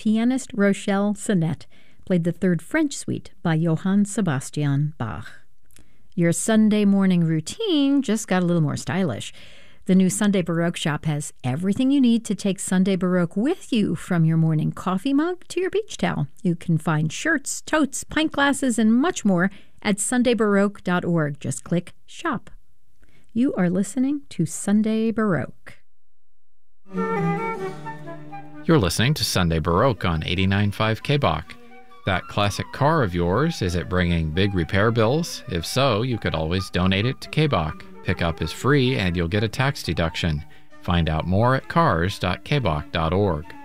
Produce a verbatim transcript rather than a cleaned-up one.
pianist Rochelle Sonette played the Third French Suite by Johann Sebastian Bach. Your Sunday morning routine just got a little more stylish. The new Sunday Baroque shop has everything you need to take Sunday Baroque with you, from your morning coffee mug to your beach towel. You can find shirts, totes, pint glasses, and much more at sunday baroque dot org. Just click Shop. You are listening to Sunday Baroque. You're listening to Sunday Baroque on eighty-nine point five K B O C. That classic car of yours, is it bringing big repair bills? If so, you could always donate it to K B O C. Pickup is free and you'll get a tax deduction. Find out more at cars dot k b o c dot org.